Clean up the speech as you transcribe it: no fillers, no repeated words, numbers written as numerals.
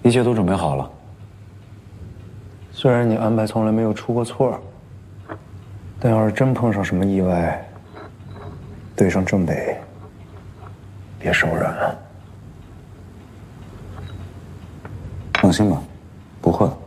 一切都准备好了。 虽然你安排从来没有出过错，但要是真碰上什么意外，对上郑北，别手软。 放心吧，不会。